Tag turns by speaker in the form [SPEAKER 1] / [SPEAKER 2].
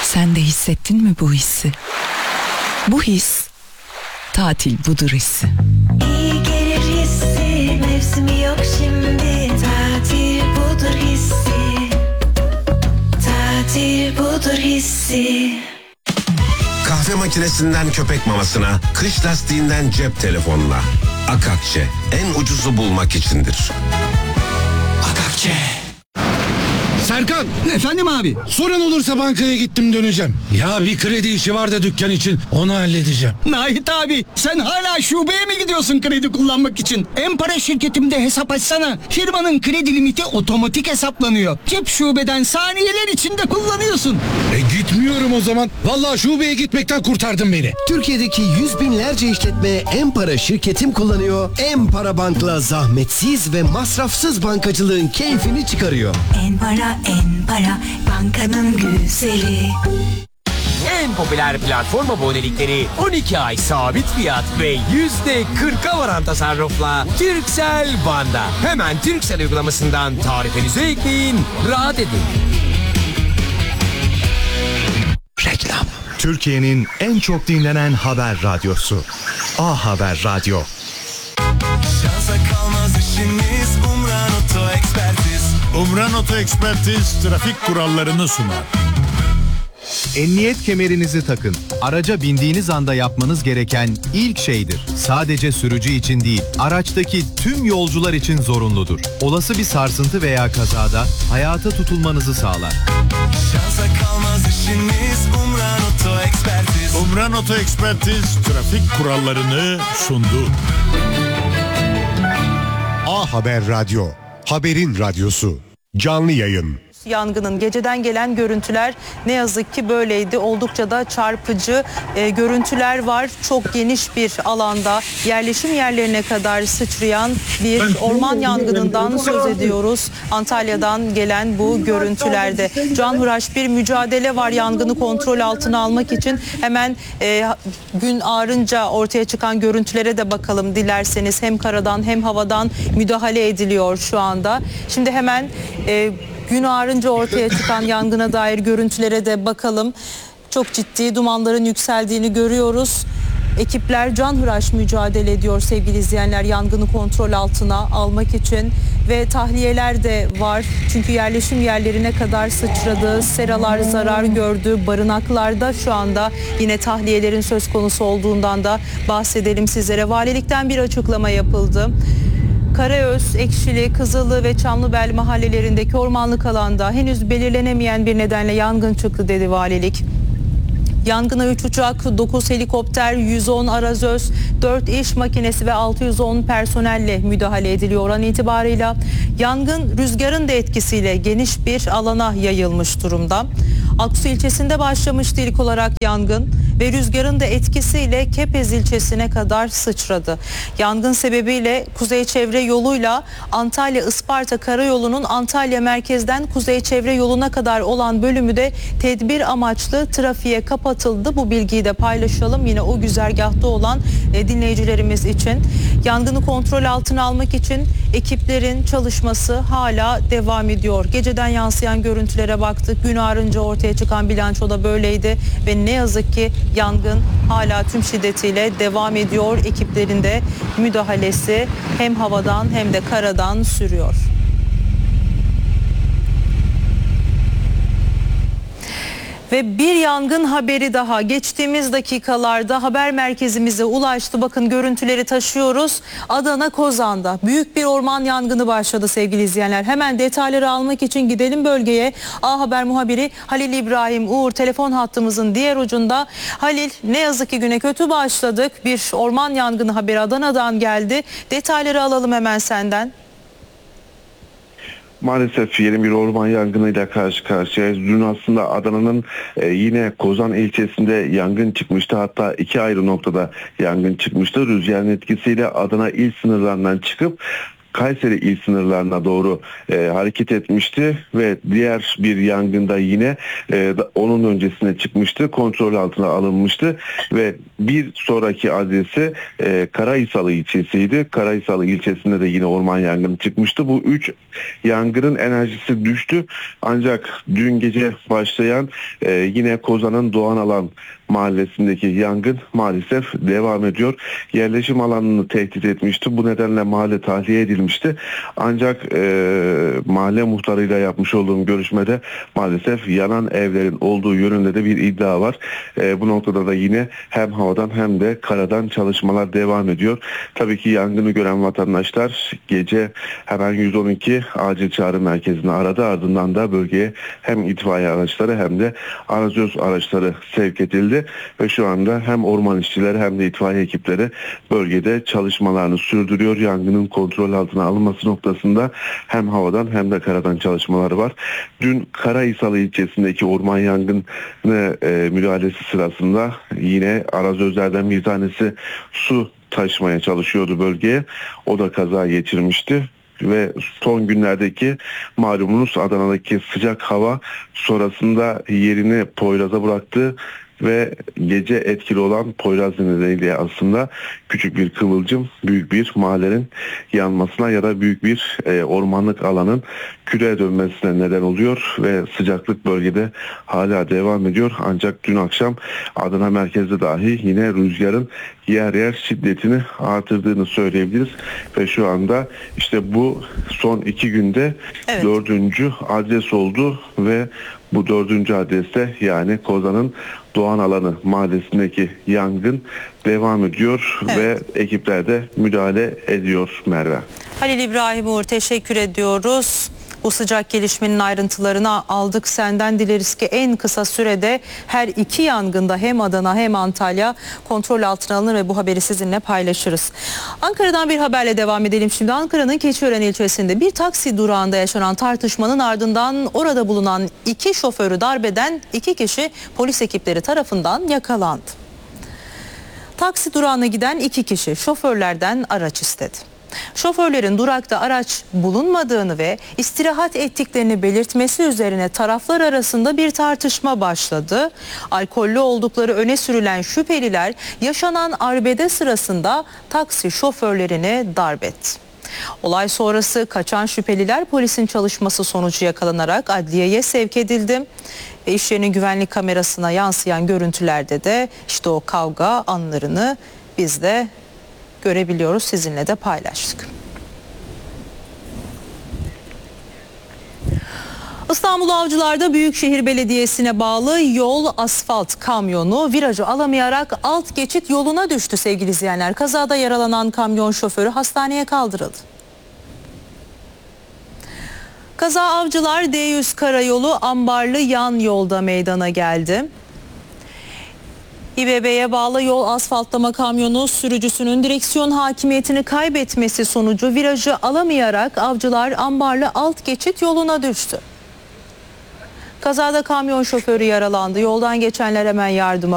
[SPEAKER 1] Sen de hissettin mi bu hissi? Bu his, tatil budur hissi.
[SPEAKER 2] İyi gelir hissi, mevsimi yok şimdi. Tatil budur hissi. Tatil budur hissi.
[SPEAKER 3] Kahve makinesinden köpek mamasına, kış lastiğinden cep telefonuna. Akakçe, en ucuzu bulmak içindir. Akakçe.
[SPEAKER 4] Serkan!
[SPEAKER 5] Efendim abi?
[SPEAKER 4] Sorun olursa bankaya gittim döneceğim. Ya bir kredi işi var da dükkan için, onu halledeceğim.
[SPEAKER 5] Nahit abi, sen hala şubeye mi gidiyorsun kredi kullanmak için? En-Para şirketimde hesap açsana. Firmanın kredi limiti otomatik hesaplanıyor. Cep şubeden saniyeler içinde kullanıyorsun.
[SPEAKER 4] Gitmiyorum o zaman. Vallahi şubeye gitmekten kurtardın beni.
[SPEAKER 6] Türkiye'deki yüz binlerce işletme En-Para şirketim kullanıyor. En-Para Bank'la zahmetsiz ve masrafsız bankacılığın keyfini çıkarıyor.
[SPEAKER 2] En-Para, En-Para, bankanın güzeli.
[SPEAKER 7] En popüler platform abonelikleri 12 ay sabit fiyat ve %40'a varan tasarrufla Turkcell Van'da. Hemen Turkcell uygulamasından tarifinizi ekleyin, rahat edin.
[SPEAKER 3] Reklam.
[SPEAKER 8] Türkiye'nin en çok dinlenen haber radyosu. A Haber Radyo.
[SPEAKER 9] Şansa kalmaz işiniz, Umran Oto Ekspertiz.
[SPEAKER 10] Umran Oto Ekspertiz trafik kurallarını sunar.
[SPEAKER 8] Emniyet kemerinizi takın. Araca bindiğiniz anda yapmanız gereken ilk şeydir. Sadece sürücü için değil, araçtaki tüm yolcular için zorunludur. Olası bir sarsıntı veya kazada hayata tutulmanızı sağlar.
[SPEAKER 9] Şansa kalmaz işiniz, Umran Oto Ekspertiz.
[SPEAKER 10] Umran Oto Ekspertiz trafik kurallarını sundu.
[SPEAKER 11] A Haber Radyo, haberin radyosu. Canlı yayın.
[SPEAKER 12] Yangının geceden gelen görüntüler ne yazık ki böyleydi. Oldukça da çarpıcı görüntüler var. Çok geniş bir alanda yerleşim yerlerine kadar sıçrayan bir orman yangınından söz ediyoruz. Antalya'dan gelen bu görüntülerde canhıraş bir mücadele var yangını kontrol altına almak için. Hemen gün ağarınca ortaya çıkan görüntülere de bakalım dilerseniz. Hem karadan hem havadan müdahale ediliyor şu anda. Şimdi hemen gün ağarınca ortaya çıkan yangına dair görüntülere de bakalım. Çok ciddi dumanların yükseldiğini görüyoruz. Ekipler canhıraş mücadele ediyor sevgili izleyenler yangını kontrol altına almak için ve tahliyeler de var. Çünkü yerleşim yerlerine kadar sıçradı, seralar zarar gördü, barınaklarda şu anda yine tahliyelerin söz konusu olduğundan da bahsedelim sizlere. Valilikten bir açıklama yapıldı. Karaöz, Ekşili, Kızıllı ve Çamlıbel mahallelerindeki ormanlık alanda henüz belirlenemeyen bir nedenle yangın çıktı dedi valilik. Yangına 3 uçak, 9 helikopter, 110 arazöz, 4 iş makinesi ve 610 personelle müdahale ediliyor. An itibarıyla yangın rüzgarın da etkisiyle geniş bir alana yayılmış durumda. Aksu ilçesinde başlamıştı ilk olarak yangın ve rüzgarın da etkisiyle Kepez ilçesine kadar sıçradı. Yangın sebebiyle Kuzey Çevre yoluyla Antalya-Isparta Karayolu'nun Antalya merkezden Kuzey Çevre yoluna kadar olan bölümü de tedbir amaçlı trafiğe kapatıldı. Bu bilgiyi de paylaşalım yine o güzergahta olan dinleyicilerimiz için. Yangını kontrol altına almak için ekiplerin çalışması hala devam ediyor. Geceden yansıyan görüntülere baktık. Gün ağarınca ortaya çıkan bilanço da böyleydi ve ne yazık ki yangın hala tüm şiddetiyle devam ediyor. Ekiplerin de müdahalesi hem havadan hem de karadan sürüyor. Ve bir yangın haberi daha geçtiğimiz dakikalarda haber merkezimize ulaştı. Bakın görüntüleri taşıyoruz. Adana Kozan'da büyük bir orman yangını başladı sevgili izleyenler. Hemen detayları almak için gidelim bölgeye. A Haber muhabiri Halil İbrahim Uğur telefon hattımızın diğer ucunda. Halil, ne yazık ki güne kötü başladık. Bir orman yangını haberi Adana'dan geldi. Detayları alalım hemen senden.
[SPEAKER 13] Maalesef yeni bir orman yangınıyla karşı karşıyayız. Dün aslında Adana'nın yine Kozan ilçesinde yangın çıkmıştı. Hatta iki ayrı noktada yangın çıkmıştı. Rüzgarın etkisiyle Adana il sınırlarından çıkıp Kayseri il sınırlarına doğru hareket etmişti ve diğer bir yangında yine onun öncesine çıkmıştı. Kontrol altına alınmıştı ve bir sonraki adresi Karahisalı ilçesiydi. Karahisalı ilçesinde de yine orman yangını çıkmıştı. Bu 3 yangının enerjisi düştü. Ancak dün gece başlayan yine Kozan'ın Doğan Alan mahallesindeki yangın maalesef devam ediyor. Yerleşim alanını tehdit etmişti. Bu nedenle mahalle tahliye edilmişti. Ancak mahalle muhtarıyla yapmış olduğum görüşmede maalesef yanan evlerin olduğu yönünde de bir iddia var. Bu noktada da yine hem havadan hem de karadan çalışmalar devam ediyor. Tabii ki yangını gören vatandaşlar gece hemen 112 acil çağrı merkezini aradı. Ardından da bölgeye hem itfaiye araçları hem de arazöz araçları sevk edildi. Ve şu anda hem orman işçileri hem de itfaiye ekipleri bölgede çalışmalarını sürdürüyor. Yangının kontrol altına alınması noktasında hem havadan hem de karadan çalışmaları var. Dün Karahisalı ilçesindeki orman yangını müdahalesi sırasında yine arazözlerden bir tanesi su taşımaya çalışıyordu bölgeye. O da kaza geçirmişti. Ve son günlerdeki malumunuz Adana'daki sıcak hava sonrasında yerini Poyraz'a bıraktı ve gece etkili olan Poyraz nedeniyle aslında küçük bir kıvılcım büyük bir mahallenin yanmasına ya da büyük bir ormanlık alanın küreye dönmesine neden oluyor ve sıcaklık bölgede hala devam ediyor. Ancak dün akşam Adana merkezde dahi yine rüzgarın yer yer şiddetini artırdığını söyleyebiliriz ve şu anda işte bu son 2 günde 4. adres oldu ve bu 4. adreste yani Kozan'ın Doğan Alanı mahallesindeki yangın devam ediyor ve ekipler de müdahale ediyor Merve.
[SPEAKER 12] Halil İbrahim Uğur, teşekkür ediyoruz. Bu sıcak gelişmenin ayrıntılarını aldık senden. Dileriz ki en kısa sürede her 2 yangında hem Adana hem Antalya kontrol altına alınır ve bu haberi sizinle paylaşırız. Ankara'dan bir haberle devam edelim şimdi. Ankara'nın Keçiören ilçesinde bir taksi durağında yaşanan tartışmanın ardından orada bulunan 2 şoförü darbeden 2 kişi polis ekipleri tarafından yakalandı. Taksi durağına giden 2 kişi şoförlerden araç istedi. Şoförlerin durakta araç bulunmadığını ve istirahat ettiklerini belirtmesi üzerine taraflar arasında bir tartışma başladı. Alkollü oldukları öne sürülen şüpheliler yaşanan arbede sırasında taksi şoförlerini darp etti. Olay sonrası kaçan şüpheliler polisin çalışması sonucu yakalanarak adliyeye sevk edildi. Ve iş yerinin güvenlik kamerasına yansıyan görüntülerde de işte o kavga anlarını biz de görebiliyoruz, sizinle de paylaştık. İstanbul Avcılar'da Büyükşehir Belediyesi'ne bağlı yol asfalt kamyonu virajı alamayarak alt geçit yoluna düştü sevgili izleyenler. Kazada yaralanan kamyon şoförü hastaneye kaldırıldı. Kaza Avcılar D100 karayolu Ambarlı yan yolda meydana geldi. İBB'ye bağlı yol asfaltlama kamyonu sürücüsünün direksiyon hakimiyetini kaybetmesi sonucu virajı alamayarak Avcılar Ambarlı alt geçit yoluna düştü. Kazada kamyon şoförü yaralandı. Yoldan geçenler hemen yardıma